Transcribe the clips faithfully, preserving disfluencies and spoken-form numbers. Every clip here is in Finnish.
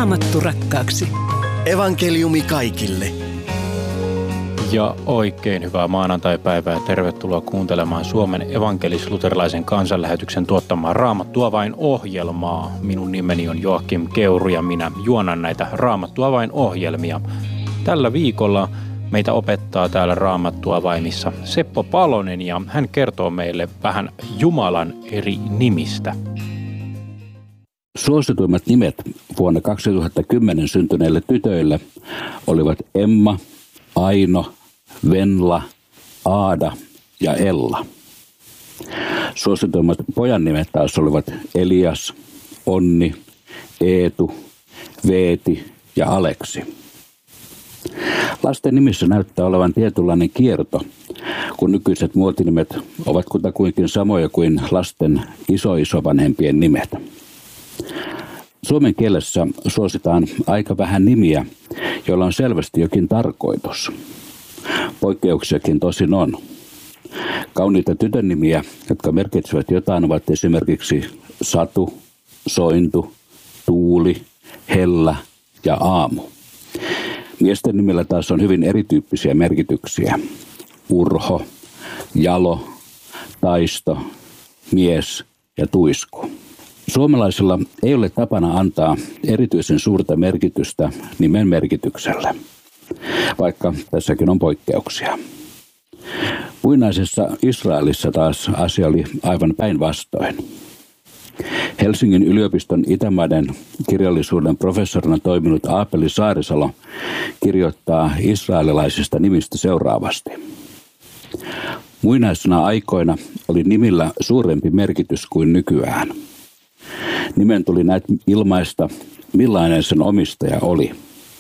Raamattu rakkaaksi. Evankeliumi kaikille. Ja oikein hyvää maanantaipäivää ja tervetuloa kuuntelemaan Suomen evankelis-luterilaisen kansanlähetyksen tuottamaa Raamattua vain ohjelmaa. Minun nimeni on Joakim Keuru ja minä juonan näitä Raamattua vain ohjelmia. Tällä viikolla meitä opettaa täällä Raamattua vaimissa Seppo Palonen ja hän kertoo meille vähän Jumalan eri nimistä. Suosituimmat nimet vuonna kaksituhattakymmenen syntyneille tytöille olivat Emma, Aino, Venla, Aada ja Ella. Suosituimmat pojan nimet taas olivat Elias, Onni, Eetu, Veeti ja Aleksi. Lasten nimissä näyttää olevan tietynlainen kierto, kun nykyiset muotinimet ovat kutakuinkin samoja kuin lasten isoisovanhempien nimet. Suomen kielessä suositaan aika vähän nimiä, joilla on selvästi jokin tarkoitus. Poikkeuksiakin tosin on. Kauniita tytön nimiä, jotka merkitsevät jotain, ovat esimerkiksi Satu, Sointu, Tuuli, Hella ja Aamu. Miesten nimillä taas on hyvin erityyppisiä merkityksiä. Urho, Jalo, Taisto, Mies ja Tuisku. Suomalaisilla ei ole tapana antaa erityisen suurta merkitystä nimen merkitykselle, vaikka tässäkin on poikkeuksia. Muinaisessa Israelissa taas asia oli aivan päinvastoin. Helsingin yliopiston Itämaiden kirjallisuuden professorina toiminut Aapeli Saarisalo kirjoittaa israelilaisista nimistä seuraavasti. Muinaisena aikoina oli nimillä suurempi merkitys kuin nykyään. Nimen tuli näet ilmaista, millainen sen omistaja oli.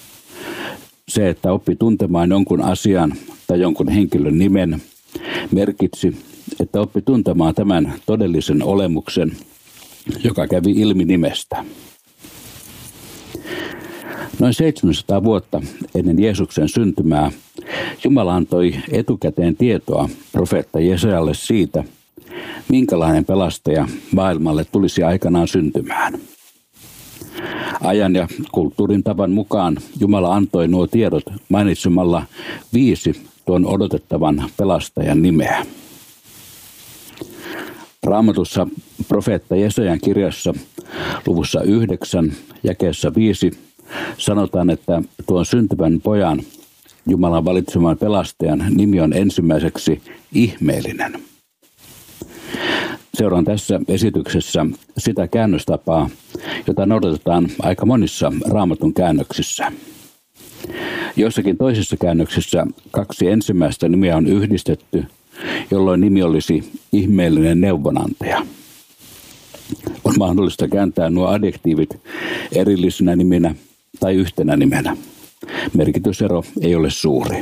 Se, että oppi tuntemaan jonkun asian tai jonkun henkilön nimen, merkitsi, että oppi tuntemaan tämän todellisen olemuksen, joka kävi ilmi nimestä. Noin seitsemänsataa vuotta ennen Jeesuksen syntymää Jumala antoi etukäteen tietoa profeetta Jesajalle siitä, minkälainen pelastaja maailmalle tulisi aikanaan syntymään. Ajan ja kulttuurin tavan mukaan Jumala antoi nuo tiedot mainitsemalla viisi tuon odotettavan pelastajan nimeä. Raamatussa profeetta Jesajan kirjassa luvussa yhdeksän jakeessa viisi sanotaan, että tuon syntyvän pojan Jumalan valitseman pelastajan nimi on ensimmäiseksi ihmeellinen. Seuraan tässä esityksessä sitä käännöstapaa, jota noudatetaan aika monissa Raamatun käännöksissä. Joissakin toisissa käännöksissä kaksi ensimmäistä nimeä on yhdistetty, jolloin nimi olisi ihmeellinen neuvonantaja. On mahdollista kääntää nuo adjektiivit erillisinä niminä tai yhtenä nimenä. Merkitysero ei ole suuri.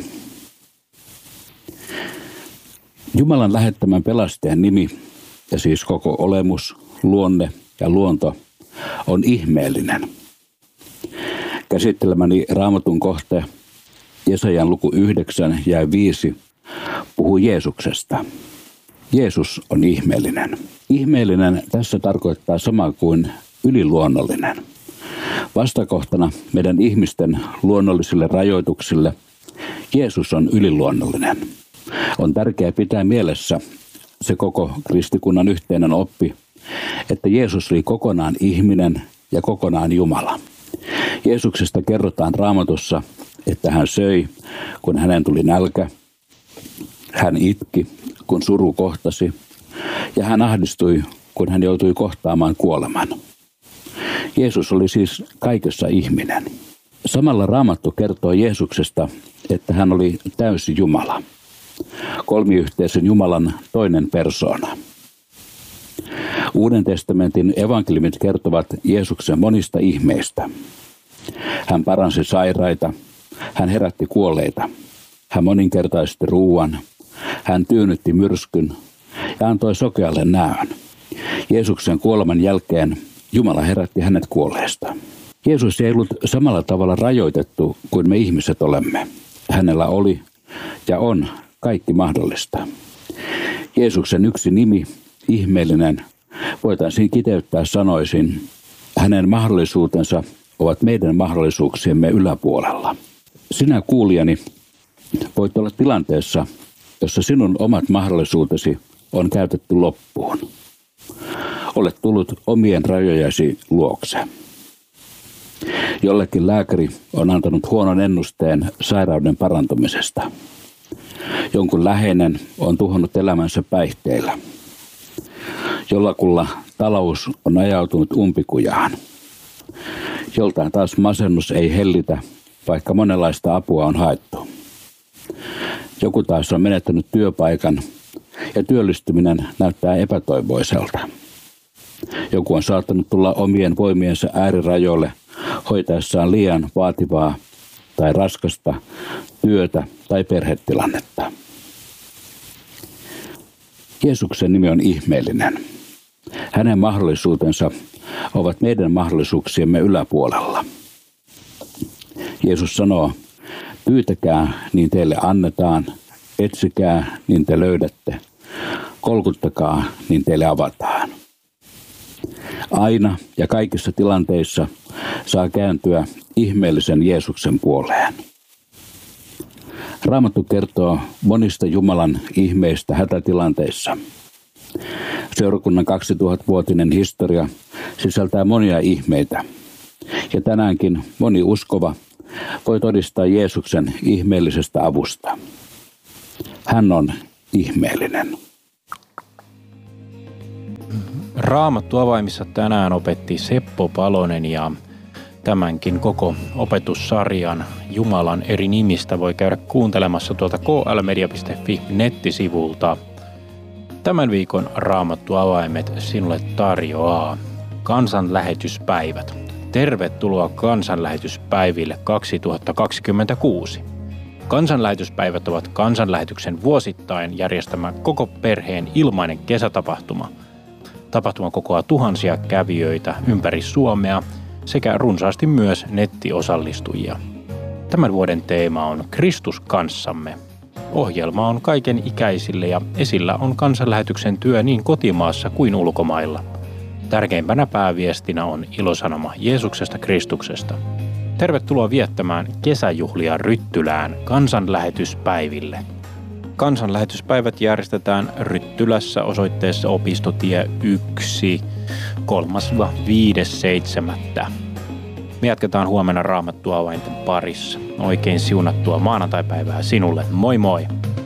Jumalan lähettämän pelastajan nimi, ja siis koko olemus, luonne ja luonto, on ihmeellinen. Käsittelemäni Raamatun kohta Jesajan luku yhdeksän ja viisi puhuu Jeesuksesta. Jeesus on ihmeellinen. Ihmeellinen tässä tarkoittaa samaa kuin yliluonnollinen. Vastakohtana meidän ihmisten luonnollisille rajoituksille Jeesus on yliluonnollinen. On tärkeää pitää mielessä se koko kristikunnan yhteinen oppi, että Jeesus oli kokonaan ihminen ja kokonaan Jumala. Jeesuksesta kerrotaan Raamatussa, että hän söi, kun hänen tuli nälkä. Hän itki, kun suru kohtasi. Ja hän ahdistui, kun hän joutui kohtaamaan kuoleman. Jeesus oli siis kaikessa ihminen. Samalla Raamattu kertoo Jeesuksesta, että hän oli täysi Jumala. Kolmiyhteisen Jumalan toinen persoona. Uuden testamentin evankeliumit kertovat Jeesuksen monista ihmeistä. Hän paransi sairaita, hän herätti kuolleita, hän moninkertaisti ruuan, hän tyynnytti myrskyn ja antoi sokealle näön. Jeesuksen kuoleman jälkeen Jumala herätti hänet kuolleesta. Jeesus ei ollut samalla tavalla rajoitettu kuin me ihmiset olemme. Hänellä oli ja on kaikki mahdollista. Jeesuksen yksi nimi, ihmeellinen, voitaisiin kiteyttää sanoisin, hänen mahdollisuutensa ovat meidän mahdollisuuksiemme yläpuolella. Sinä kuulijani voit olla tilanteessa, jossa sinun omat mahdollisuutesi on käytetty loppuun. Olet tullut omien rajojasi luokse. Jollekin lääkäri on antanut huonon ennusteen sairauden parantumisesta. Jonkun läheinen on tuhonnut elämänsä päihteillä. Jollakulla talous on ajautunut umpikujaan. Joltain taas masennus ei hellitä, vaikka monenlaista apua on haettu. Joku taas on menettänyt työpaikan ja työllistyminen näyttää epätoivoiselta. Joku on saattanut tulla omien voimiensa äärirajoille hoitaessaan liian vaativaa tai raskasta työtä tai perhetilannetta. Jeesuksen nimi on ihmeellinen. Hänen mahdollisuutensa ovat meidän mahdollisuuksiemme yläpuolella. Jeesus sanoo, pyytäkää, niin teille annetaan, etsikää, niin te löydätte, kolkuttakaa, niin teille avataan. Aina ja kaikissa tilanteissa saa kääntyä ihmeellisen Jeesuksen puoleen. Raamattu kertoo monista Jumalan ihmeistä hätätilanteissa. Seurakunnan kaksituhattavuotinen historia sisältää monia ihmeitä. Ja tänäänkin moni uskova voi todistaa Jeesuksen ihmeellisestä avusta. Hän on ihmeellinen. Raamattu avaimissa tänään opetti Seppo Palonen ja tämänkin koko opetussarjan Jumalan eri nimistä voi käydä kuuntelemassa tuolta k l media piste f i nettisivulta. Tämän viikon Raamattu avaimet sinulle tarjoaa kansanlähetyspäivät. Tervetuloa kansanlähetyspäiville kaksituhattakaksikymmentäkuusi. Kansanlähetyspäivät ovat kansanlähetyksen vuosittain järjestämä koko perheen ilmainen kesätapahtuma. Tapahtuma kokoaa tuhansia kävijöitä ympäri Suomea sekä runsaasti myös nettiosallistujia. Tämän vuoden teema on Kristus kanssamme. Ohjelma on kaiken ikäisille ja esillä on kansanlähetyksen työ niin kotimaassa kuin ulkomailla. Tärkeimpänä pääviestinä on ilosanoma Jeesuksesta Kristuksesta. Tervetuloa viettämään kesäjuhlia Ryttylään kansanlähetyspäiville. Kansanlähetyspäivät järjestetään Ryttylässä osoitteessa Opistotie yksi kolmas viides seitsemättä. Me jatketaan huomenna Raamattu avainten parissa. Oikein siunattua maanantaipäivää sinulle. Moi moi!